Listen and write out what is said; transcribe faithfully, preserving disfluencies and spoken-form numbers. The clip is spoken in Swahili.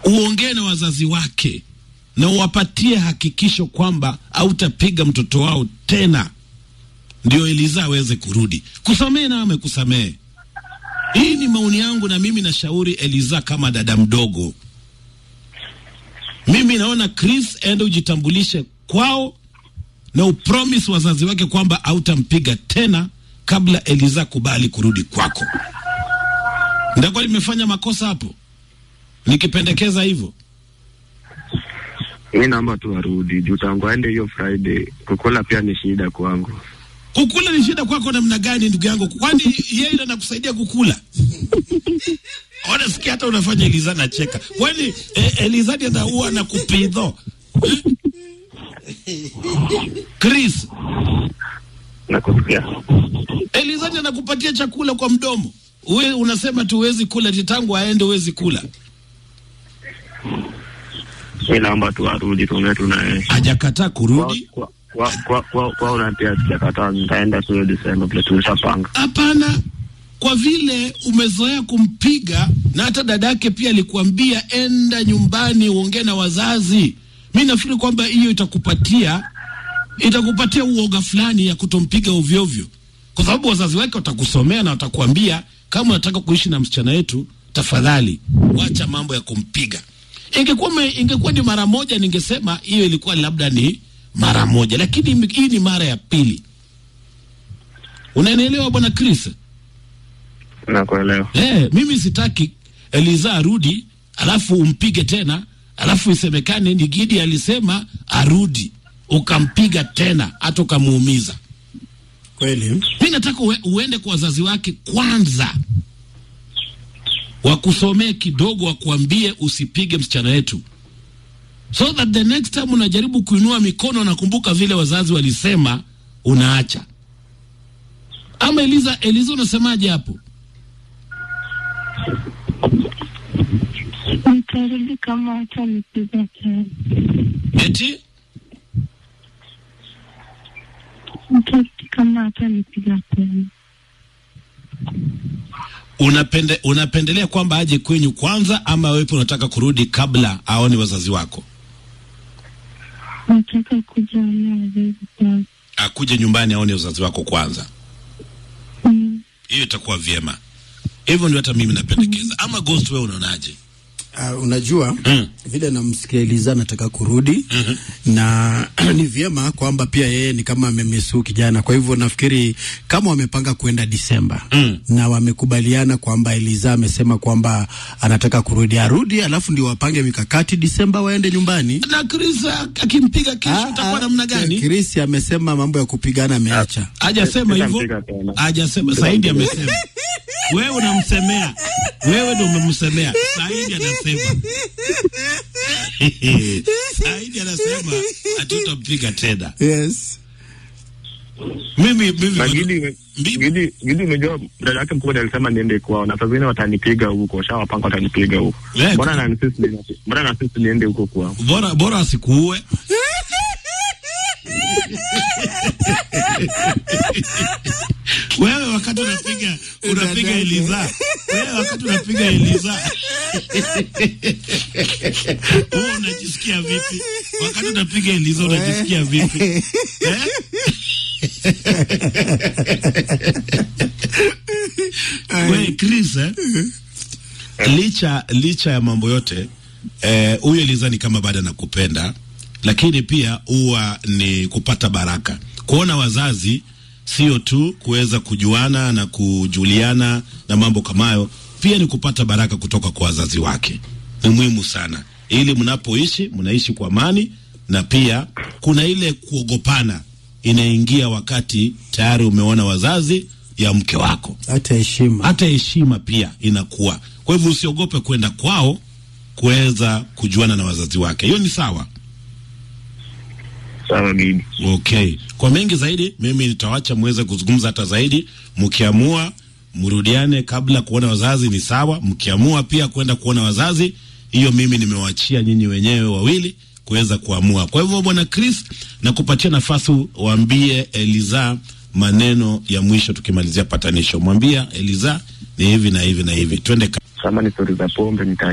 uongee na wazazi wake na uwapatie hakikisho kwamba hautapiga mtoto wao tena, ndio Eliza aweze kurudi. Kusamehe na amekusamehe. Hii ni maoni yangu, na mimi nashauri Eliza kama dada mdogo. Mimi naona Chris ende ujitambulishe kwao na upromise wazazi wake kwamba hautampiga tena kabla Eliza kubali kurudi kwako. Ndako nimefanya makosa hapo nikipendekeza hivyo? Mimi naomba tu arudi, juu tangu aende hiyo Friday kukula pia ni shida kwangu. Kukula ni shida kwako namna gani ndugu yangu? Kwani yeye ndo anakusaidia kukula? Ona sikia, hata unafanya Eliza na cheka. Kwani eh, Eliza ndiye anaua na kupidho? Chris, nakusikia. Eliza ndiye anakupatia chakula kwa mdomo. Wewe unasema tu huwezi kula, titangu aende huwezi kula. Mimi naomba tu arudi, tuone tunaye. Hajakataa kurudi. Kwa kwa kwa kwa, kwa unatia hajakataa, nitaenda sio December bila tulishapanga. Hapana. Kwa vile umezoea kumpiga, na hata dadake pia alikuambia enda nyumbani uongee na wazazi. Mimi nafikiri kwamba hiyo itakupatia itakupatia uoga fulani ya kutompiga ovyo ovyo. Kwa sababu wazazi wake watakusomea na watakuambia kama unataka kuishi na msichana wetu, tafadhali wacha mambo ya kumpiga. Ingekuwa ingekuwa ni mara moja ningesema hiyo ilikuwa labda ni mara moja, lakini hii ni mara ya pili. Unanielewa bwana Chris? Nakuelewa. Eh, mimi sitaki Eliza arudi alafu umpige tena, alafu isemekane ni Gidi alisema arudi ukampiga tena hata ukamuumiza. Kweli? Mimi nataka ue, uende kwa wazazi wake kwanza, wakusomee kidogo, wakuambie usipige msichana wetu, so that the next time unajaribu kuinua mikono na kumbuka vile wazazi walisema, unaacha. Ama Eliza, Eliza unasemaje hapo? Nitarudi kama hata nipiga tena. Eti? Nitarudi kama hata nipiga tena. Unapende, unapendelea kwamba aje kwenyu kwanza, ama wewe unataka kurudi kabla aone wazazi wako? Nataka kuja na wazazi kwanza. Akuje nyumbani aone wazazi wako kwanza. Mm. Hiyo itakuwa vyema. Hivyo ndio hata mimi napendekeza. Ama Ghost, wewe unaonaje? Uh, unajua mm. vile namsikia Eliza nataka kurudi mm-hmm. na ni vyema kwamba pia yeye ni kama amemisu kijana, kwa hivyo nafikiri kama wamepanga kuenda Disemba mm. na wamekubaliana kwamba Eliza amesema kwamba anataka kurudi, arudi alafu ndio wapange mikakati Disemba waende nyumbani. Na Chris akimpiga kesho utakuwa namna gani? Chris amesema mambo ya kupigana ameacha. Hajasema hivyo. Hajasema, Saidi amesema. Wewe unamsemea. Wewe ndio umemsemea. Saidi anasema. Saidi anasema hatutampiga tena. Yes. Mimi mimi Gidi Gidi Gidi umejua dada yake mkubwa alisema niende kwao, na sasa watanipiga huko, shawapanga watanipiga huko. Mbona na insist ni mbona na insist niende huko kwao? Bora bora asikuue. Wewe wakati unapiga unapiga Eliza. Wewe wakati unapiga Eliza. Wewe unajisikia vipi? Wakati unapiga Eliza unajisikia vipi? Eh? Wewe Chris, eh? Licha licha ya mambo yote, eh, huyo Eliza ni kama bado anakupenda, lakini pia huwa ni kupata baraka. Kuona wazazi sio tu kuweza kujuana na kujuliana na mambo kama hayo, pia ni kupata baraka kutoka kwa wazazi wake. Ni muhimu sana, ili mnapoishi mnaishi kwa amani, na pia kuna ile kuogopana inaingia wakati tayari umeona wazazi ya mke wako. Hata heshima. Hata heshima pia inakuwa. Kwa hivyo usiogope kwenda kwao kuweza kujuana na wazazi wake. Hiyo ni sawa. Sawa Gidi. Okay. Kwa mengi zaidi mimi nitawacha muweze kuzungumza hata zaidi. Mkiamua mrudiane kabla kuona wazazi ni sawa. Mkiamua pia kwenda kuona wazazi, hiyo mimi nimewachia nyinyi wenyewe wawili kuweza kuamua. Kwa hivyo bwana Chris, nakupatia nafasi uambie Eliza maneno ya mwisho tukimalizia patanisho. Mwambia Eliza ni hivi na hivi na hivi. Twende kama ni story za pombe nita